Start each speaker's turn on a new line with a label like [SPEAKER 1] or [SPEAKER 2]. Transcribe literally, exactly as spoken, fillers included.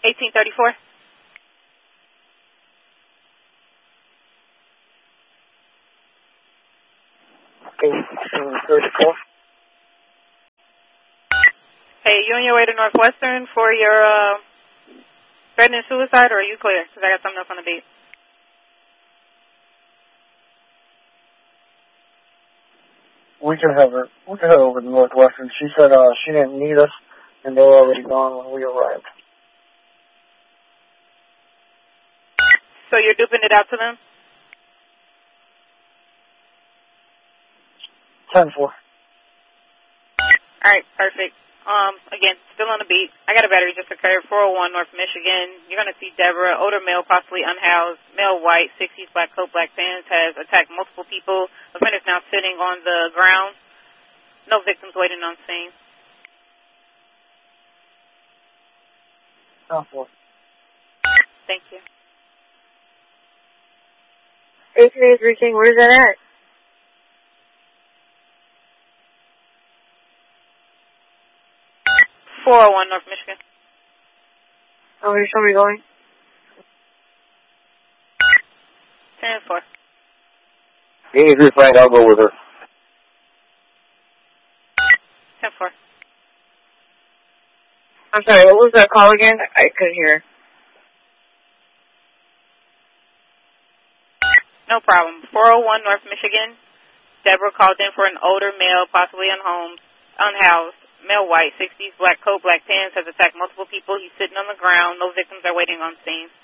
[SPEAKER 1] eighteen thirty-four.
[SPEAKER 2] eighteen thirty-four.
[SPEAKER 1] Hey, you on your way to Northwestern for your uh, threatening suicide, or are you clear? Because I got something else on the beat.
[SPEAKER 2] We can have her. We can head over to Northwestern. She said uh, she didn't need us, and they were already gone when we arrived.
[SPEAKER 1] So you're duping it out to them?
[SPEAKER 2] ten four.
[SPEAKER 1] All right, perfect. Um, again, still on the beat. I got a battery just occurred, four oh one North Michigan. You're going to see Deborah, older male, possibly unhoused, male white, sixties, black coat, black pants, has attacked multiple people. Offender is now sitting on the ground. No victims waiting on scene.
[SPEAKER 2] ten four.
[SPEAKER 1] Thank you.
[SPEAKER 3] eighteen eighty-three King, where's that at?
[SPEAKER 1] four oh one North Michigan.
[SPEAKER 3] Oh, here's somebody going.
[SPEAKER 1] ten four.
[SPEAKER 4] eighty-three Frank, I'll go with her.
[SPEAKER 1] ten four.
[SPEAKER 3] I'm sorry, what was that call again? I couldn't hear.
[SPEAKER 1] No problem. four oh one North Michigan. Deborah called in for an older male, possibly unhomed, unhoused, male white, sixties, black coat, black pants, has attacked multiple people. He's sitting on the ground. No victims are waiting on scene.